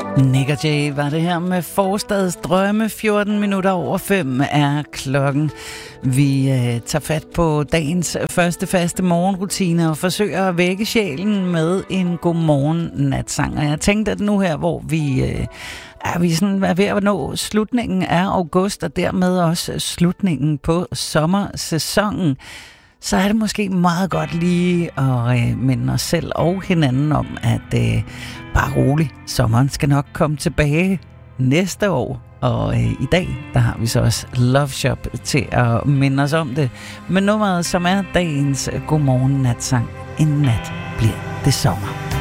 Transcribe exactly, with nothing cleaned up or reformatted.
Nick og Jay var det her med Forstads drømme. fjorten minutter over fem er klokken. Vi øh, tager fat på dagens første faste morgenrutine og forsøger at vække sjælen med en godmorgen natsang. Og jeg tænkte, at nu her, hvor vi øh, er, vi sådan, er ved at nå slutningen af august, og dermed også slutningen på sommersæsonen, så er det måske meget godt lige at øh, minde os selv og hinanden om, at øh, bare rolig, sommeren skal nok komme tilbage næste år. Og øh, i dag, der har vi så også Love Shop til at minde os om det. Men nummeret, som er dagens godmorgen natsang, en nat bliver det sommer.